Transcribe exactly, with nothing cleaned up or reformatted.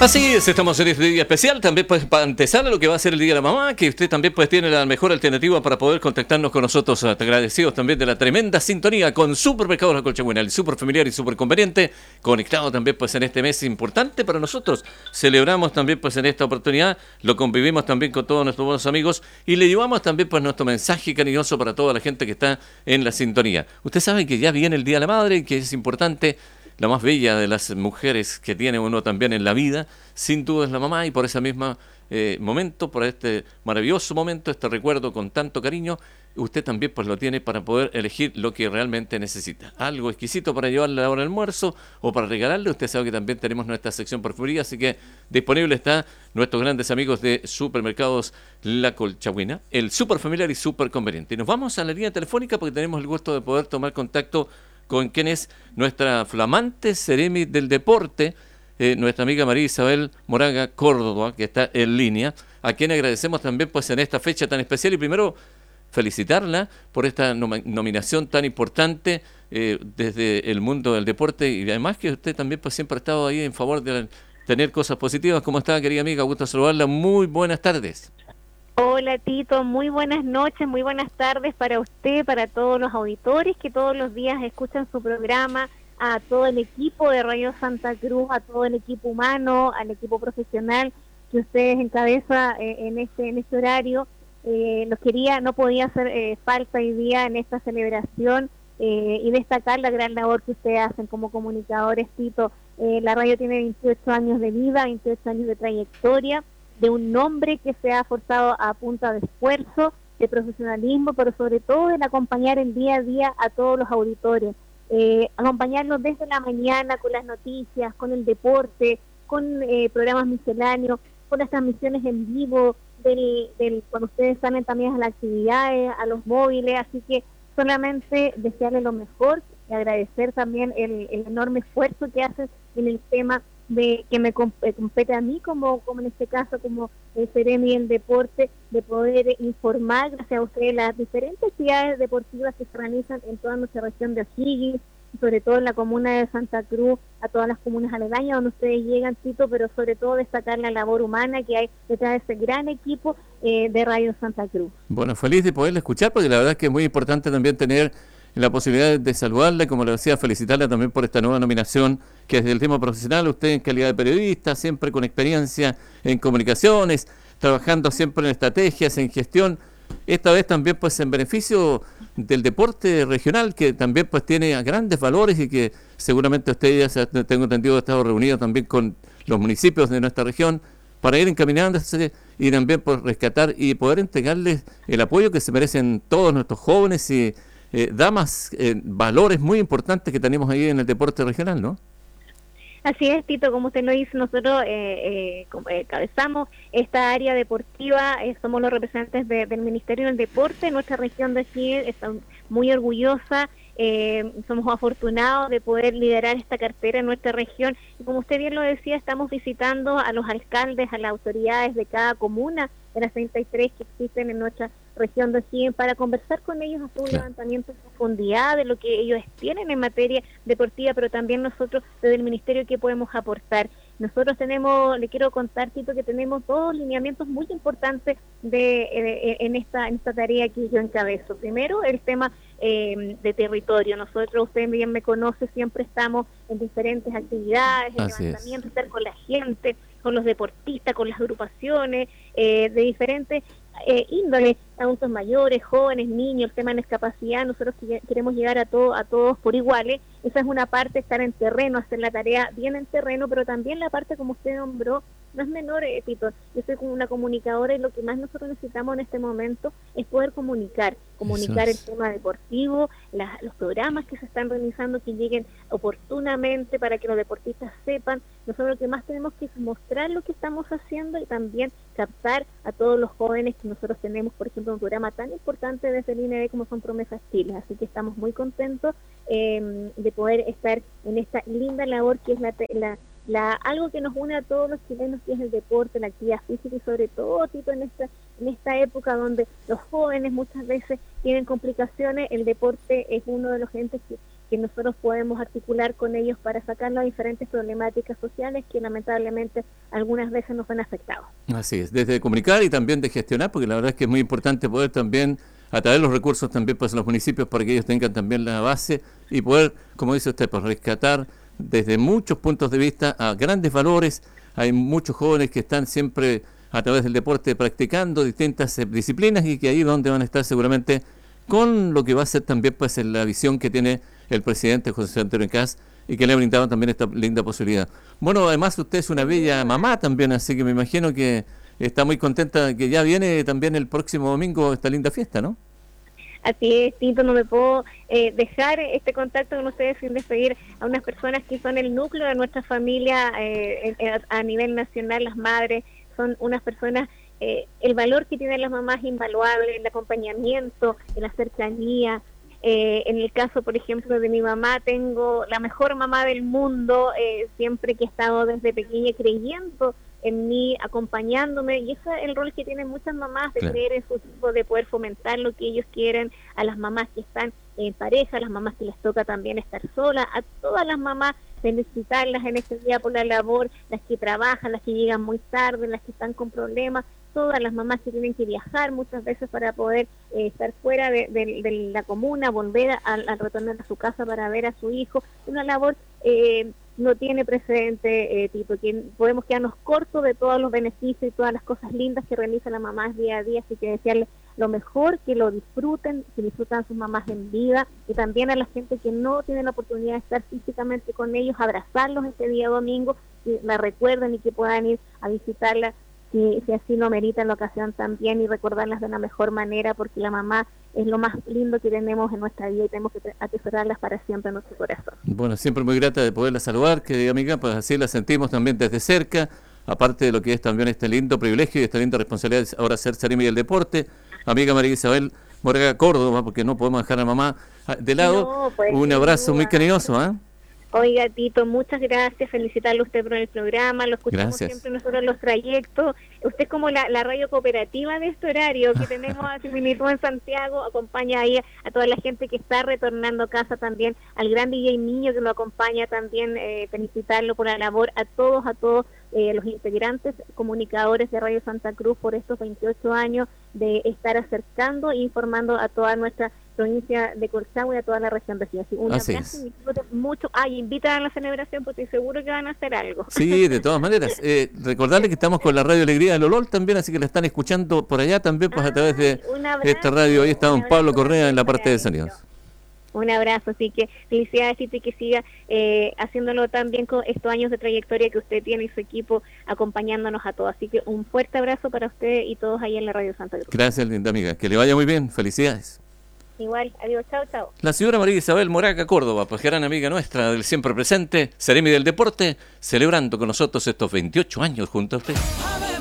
Así es, estamos en este día especial, también pues para antesala lo que va a ser el Día de la Mamá, que usted también pues tiene la mejor alternativa para poder contactarnos con nosotros, agradecidos también de la tremenda sintonía con Supermercados La Colchagüina, el súper familiar y súper conveniente, conectado también pues en este mes importante para nosotros. Celebramos también pues en esta oportunidad, lo convivimos también con todos nuestros buenos amigos y le llevamos también pues nuestro mensaje cariñoso para toda la gente que está en la sintonía. Usted sabe que ya viene el Día de la Madre y que es importante. La más bella de las mujeres que tiene uno también en la vida, sin duda es la mamá, y por ese mismo eh, momento, por este maravilloso momento, este recuerdo con tanto cariño, usted también pues lo tiene para poder elegir lo que realmente necesita. Algo exquisito para llevarle a la hora del almuerzo o para regalarle. Usted sabe que también tenemos nuestra sección perfumería, así que disponible está nuestros grandes amigos de Supermercados La Colchagüina, el súper familiar y súper conveniente. Y nos vamos a la línea telefónica porque tenemos el gusto de poder tomar contacto con quien es nuestra flamante Seremi del Deporte, eh, nuestra amiga María Isabel Moraga Córdoba, que está en línea, a quien agradecemos también pues en esta fecha tan especial y primero felicitarla por esta nom- nominación tan importante eh, desde el mundo del deporte y además que usted también pues siempre ha estado ahí en favor de tener cosas positivas. ¿Cómo está, querida amiga? Gusto saludarla. Muy buenas tardes. Hola Tito, muy buenas noches, muy buenas tardes para usted, para todos los auditores que todos los días escuchan su programa, a todo el equipo de Radio Santa Cruz, a todo el equipo humano, al equipo profesional que ustedes encabeza eh, en este en este horario. Eh, los quería, no podía hacer eh, falta hoy día en esta celebración eh, y destacar la gran labor que ustedes hacen como comunicadores, Tito. Eh, la radio tiene veintiocho años de vida, veintiocho años de trayectoria, de un nombre que se ha forzado a punta de esfuerzo, de profesionalismo, pero sobre todo en acompañar el día a día a todos los auditores, eh, acompañarlos desde la mañana con las noticias, con el deporte, con eh, programas misceláneos, con las transmisiones en vivo, del, del cuando ustedes salen también a las actividades, a los móviles, así que solamente desearles lo mejor y agradecer también el, el enorme esfuerzo que hacen en el tema de que me compete a mí como como en este caso como el Seremi del Deporte, de poder informar gracias a ustedes las diferentes actividades deportivas que se realizan en toda nuestra región de O'Higgins, sobre todo en la comuna de Santa Cruz, a todas las comunas aledañas donde ustedes llegan, Tito, pero sobre todo destacar la labor humana que hay detrás de ese gran equipo eh, de Radio Santa Cruz. Bueno, feliz de poderla escuchar porque la verdad es que es muy importante también tener la posibilidad de saludarla, como le decía, felicitarla también por esta nueva nominación que es del tema profesional, usted en calidad de periodista, siempre con experiencia en comunicaciones, trabajando siempre en estrategias, en gestión, esta vez también pues en beneficio del deporte regional que también pues tiene grandes valores y que seguramente usted ya se, tengo entendido ha estado reunido también con los municipios de nuestra región para ir encaminándose y también por rescatar y poder entregarles el apoyo que se merecen todos nuestros jóvenes y Eh, damas, eh, valores muy importantes que tenemos ahí en el deporte regional, ¿no? Así es, Tito, como usted lo dice, nosotros eh, eh, encabezamos esta área deportiva, eh, somos los representantes de, del Ministerio del Deporte, nuestra región de Chile está muy orgullosa, eh, somos afortunados de poder liderar esta cartera en nuestra región, y como usted bien lo decía, estamos visitando a los alcaldes, a las autoridades de cada comuna, de las treinta y tres que existen en nuestra región de O'Higgins, para conversar con ellos, hacer un claro. levantamiento de profundidad de lo que ellos tienen en materia deportiva, pero también nosotros desde el Ministerio qué podemos aportar. Nosotros tenemos, le quiero contar, Tito, que tenemos dos lineamientos muy importantes de, de en esta en esta tarea que yo encabezo. Primero, el tema eh, de territorio. Nosotros, usted bien me conoce, siempre estamos en diferentes actividades, en Así levantamientos, estar con la gente, con los deportistas, con las agrupaciones eh, de diferentes eh, índoles, adultos mayores, jóvenes, niños, el tema de la discapacidad. Nosotros queremos llegar a todo, a todos por iguales. Esa es una parte, estar en terreno, hacer la tarea bien en terreno, pero también la parte, como usted nombró, no es menor, eh, Tito. Yo soy como una comunicadora y lo que más nosotros necesitamos en este momento es poder comunicar, comunicar el tema deportivo, la, los programas que se están realizando, que lleguen oportunamente para que los deportistas sepan. Nosotros lo que más tenemos que es mostrar lo que estamos haciendo y también captar a todos los jóvenes que nosotros tenemos, por ejemplo, un programa tan importante desde el I N E D como son Promesas Chile. Así que estamos muy contentos eh, de poder estar en esta linda labor que es la, la La, algo que nos une a todos los chilenos, que es el deporte, la actividad física y sobre todo, Tito, en esta en esta época donde los jóvenes muchas veces tienen complicaciones, el deporte es uno de los entes que, que nosotros podemos articular con ellos para sacar las diferentes problemáticas sociales que lamentablemente algunas veces nos han afectado. Así es, desde comunicar y también de gestionar, porque la verdad es que es muy importante poder también atraer los recursos también pues a los municipios para que ellos tengan también la base y poder, como dice usted, pues rescatar desde muchos puntos de vista a grandes valores. Hay muchos jóvenes que están siempre a través del deporte practicando distintas eh, disciplinas y que ahí es donde van a estar seguramente con lo que va a ser también pues en la visión que tiene el presidente José Antonio Kast y que le ha brindado también esta linda posibilidad. Bueno, además usted es una bella mamá también, así que me imagino que está muy contenta que ya viene también el próximo domingo esta linda fiesta, ¿no? Así es, Tito, no me puedo eh, dejar este contacto con ustedes sin despedir a unas personas que son el núcleo de nuestra familia eh, a nivel nacional, las madres, son unas personas, eh, el valor que tienen las mamás es invaluable, el acompañamiento, la cercanía. Eh, en el caso, por ejemplo, de mi mamá, tengo la mejor mamá del mundo, eh, siempre que he estado desde pequeña creyendo en mí, acompañándome, y ese es el rol que tienen muchas mamás, de claro. creer en su hijo, de poder fomentar lo que ellos quieren, a las mamás que están en pareja, a las mamás que les toca también estar solas, a todas las mamás, felicitarlas en este día por la labor, las que trabajan, las que llegan muy tarde, las que están con problemas, todas las mamás que tienen que viajar muchas veces para poder eh, estar fuera de, de, de la comuna, volver al retornar a su casa para ver a su hijo, una labor eh, no tiene precedente, eh, tipo, que podemos quedarnos cortos de todos los beneficios y todas las cosas lindas que realizan las mamás día a día, así que desearles lo mejor, que lo disfruten, que disfrutan a sus mamás en vida, y también a la gente que no tiene la oportunidad de estar físicamente con ellos, abrazarlos este día domingo, que la recuerden y que puedan ir a visitarla si, si así lo merita en la ocasión también, y recordarlas de la mejor manera, porque la mamá es lo más lindo que tenemos en nuestra vida y tenemos que atesorarlas para siempre en nuestro corazón. Bueno, siempre muy grata de poderla saludar, querida amiga, pues así la sentimos también desde cerca, aparte de lo que es también este lindo privilegio y esta linda responsabilidad de ahora ser Sarimi del deporte. Amiga María Isabel Moraga Córdoba, porque no podemos dejar a mamá de lado, no, pues, un abrazo muy cariñoso, ¿eh? Oiga, Tito, muchas gracias, felicitarle a usted por el programa, lo escuchamos gracias. Siempre nosotros en los trayectos, usted es como la, la radio cooperativa de este horario que tenemos a Similitud en Santiago, acompaña ahí a, a toda la gente que está retornando a casa también, al gran D J Niño que lo acompaña también, eh, felicitarlo por la labor, a todos, a todos eh, los integrantes, comunicadores de Radio Santa Cruz por estos veintiocho años de estar acercando e informando a toda nuestra provincia de Colchagua y a toda la región de Chile. Un Así abrazo es. y disfruten mucho. Ay, invitan a la celebración porque estoy seguro que van a hacer algo. Sí, de todas maneras. Eh, recordarles que estamos con la Radio Alegría del Olol también, así que la están escuchando por allá también, pues a través de abrazo, esta radio. Ahí está don Pablo Correa en la parte de sonidos. Un abrazo, así que felicidades y que siga eh, haciéndolo tan bien con estos años de trayectoria que usted tiene y su equipo acompañándonos a todos. Así que un fuerte abrazo para usted y todos ahí en la Radio Santa Cruz. Gracias, linda amiga. Que le vaya muy bien. Felicidades. Igual, adiós, chao, chao. La señora María Isabel Moraga Córdoba, pues gran amiga nuestra del siempre presente, Seremi del Deporte, celebrando con nosotros estos veintiocho años junto a usted.